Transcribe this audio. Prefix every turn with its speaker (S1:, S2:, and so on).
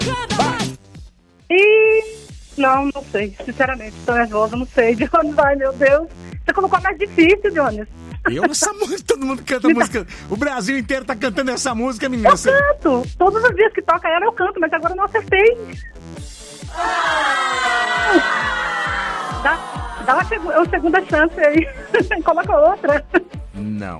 S1: Não sei. Sinceramente, tô nervosa, não sei. Jones, ai meu Deus. Você colocou mais difícil, Jones.
S2: Essa música, todo mundo canta a música. O Brasil inteiro tá cantando essa música, menina.
S1: Eu canto. Todos os dias que toca ela eu canto, mas agora eu não acertei. Dá uma segunda chance aí. Coloca outra.
S2: Não.